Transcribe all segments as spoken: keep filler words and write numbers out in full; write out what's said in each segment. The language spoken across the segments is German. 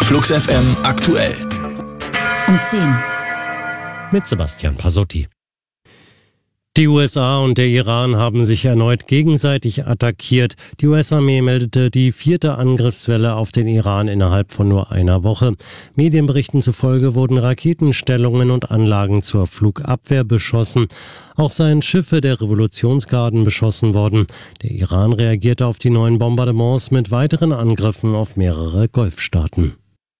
Flux F M aktuell. Um zehn. Mit Sebastian Pasotti. Die U S A und der Iran haben sich erneut gegenseitig attackiert. Die U S-Armee meldete die vierte Angriffswelle auf den Iran innerhalb von nur einer Woche. Medienberichten zufolge wurden Raketenstellungen und Anlagen zur Flugabwehr beschossen. Auch seien Schiffe der Revolutionsgarden beschossen worden. Der Iran reagierte auf die neuen Bombardements mit weiteren Angriffen auf mehrere Golfstaaten.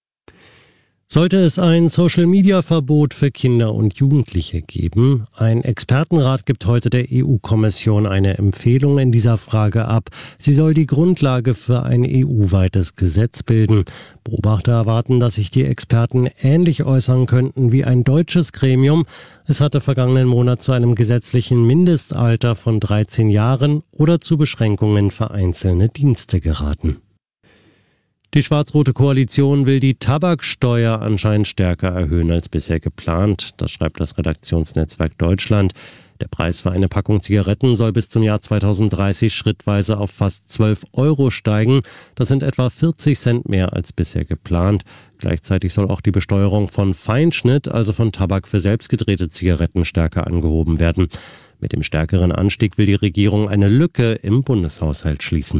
Sollte es ein Social-Media-Verbot für Kinder und Jugendliche geben? Ein Expertenrat gibt heute der E U-Kommission eine Empfehlung in dieser Frage ab. Sie soll die Grundlage für ein E U-weites Gesetz bilden. Beobachter erwarten, dass sich die Experten ähnlich äußern könnten wie ein deutsches Gremium. Es hatte vergangenen Monat zu einem gesetzlichen Mindestalter von dreizehn Jahren oder zu Beschränkungen für einzelne Dienste geraten. Die schwarz-rote Koalition will die Tabaksteuer anscheinend stärker erhöhen als bisher geplant. Das schreibt das Redaktionsnetzwerk Deutschland. Der Preis für eine Packung Zigaretten soll bis zum Jahr zweitausenddreißig schrittweise auf fast zwölf Euro steigen. Das sind etwa vierzig Cent mehr als bisher geplant. Gleichzeitig soll auch die Besteuerung von Feinschnitt, also von Tabak für selbstgedrehte Zigaretten, stärker angehoben werden. Mit dem stärkeren Anstieg will die Regierung eine Lücke im Bundeshaushalt schließen.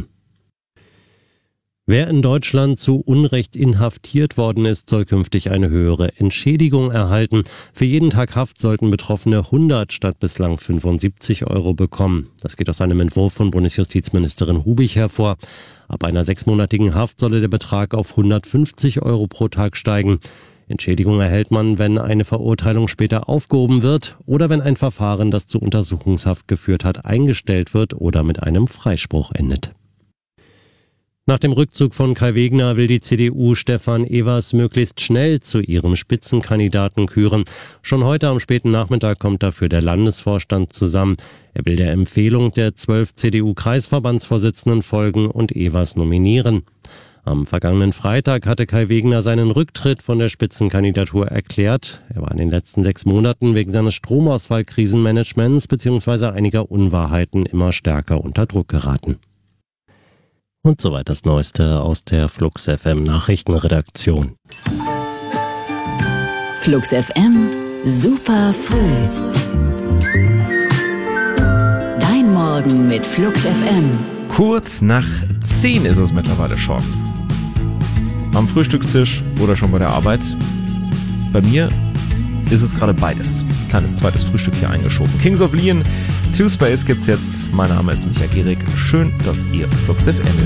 Wer in Deutschland zu Unrecht inhaftiert worden ist, soll künftig eine höhere Entschädigung erhalten. Für jeden Tag Haft sollten Betroffene hundert statt bislang fünfundsiebzig Euro bekommen. Das geht aus einem Entwurf von Bundesjustizministerin Hubig hervor. Ab einer sechsmonatigen Haft solle der Betrag auf hundertfünfzig Euro pro Tag steigen. Entschädigung erhält man, wenn eine Verurteilung später aufgehoben wird oder wenn ein Verfahren, das zu Untersuchungshaft geführt hat, eingestellt wird oder mit einem Freispruch endet. Nach dem Rückzug von Kai Wegner will die C D U Stefan Evers möglichst schnell zu ihrem Spitzenkandidaten küren. Schon heute am späten Nachmittag kommt dafür der Landesvorstand zusammen. Er will der Empfehlung der zwölf C D U-Kreisverbandsvorsitzenden folgen und Evers nominieren. Am vergangenen Freitag hatte Kai Wegner seinen Rücktritt von der Spitzenkandidatur erklärt. Er war in den letzten sechs Monaten wegen seines Stromausfall-Krisenmanagements bzw. einiger Unwahrheiten immer stärker unter Druck geraten. Und soweit das Neueste aus der Flux F M Nachrichtenredaktion. Flux F M, super früh. Dein Morgen mit Flux F M. Kurz nach zehn ist es mittlerweile schon. Am Frühstückstisch oder schon bei der Arbeit. Bei mir ist es gerade beides. Kleines zweites Frühstück hier eingeschoben. Kings of Leon, Two Space gibt's jetzt. Mein Name ist Michael Gehrig. Schön, dass ihr Flux F M hört.